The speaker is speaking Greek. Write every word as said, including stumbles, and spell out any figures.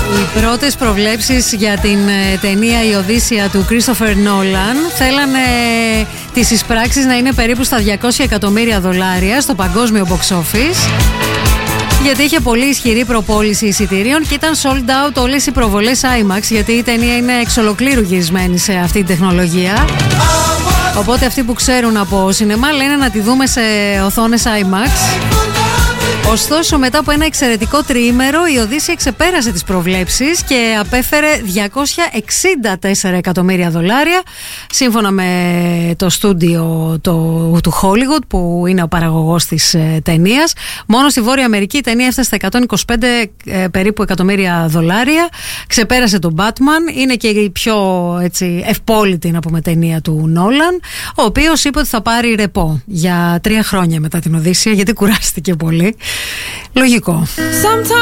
Οι πρώτες προβλέψεις για την ταινία «Η Οδύσσεια» του Christopher Nolan θέλανε τις εισπράξεις να είναι περίπου στα διακόσια εκατομμύρια δολάρια στο παγκόσμιο box office, γιατί είχε πολύ ισχυρή προπόληση εισιτηρίων και ήταν sold out όλες οι προβολές IMAX, γιατί η ταινία είναι εξ ολοκλήρου γυρισμένη σε αυτή την τεχνολογία. Οπότε αυτοί που ξέρουν από σινεμά λένε να τη δούμε σε οθόνες IMAX. Ωστόσο, μετά από ένα εξαιρετικό τριήμερο, η Οδύσσεια ξεπέρασε τις προβλέψεις και απέφερε διακόσια εξήντα τέσσερα εκατομμύρια δολάρια, σύμφωνα με το στούντιο το, του Hollywood, που είναι ο παραγωγός της ε, ταινίας. Μόνο στη Βόρεια Αμερική η ταινία έφτασε στα εκατόν είκοσι πέντε ε, περίπου εκατομμύρια δολάρια. Ξεπέρασε τον Batman. Είναι και η πιο έτσι, ευπόλυτη, να πούμε, ταινία του Nolan, ο οποίος είπε ότι θα πάρει ρεπό για τρία χρόνια μετά την Οδύσσεια, γιατί κουράστηκε πολύ. Λογικό.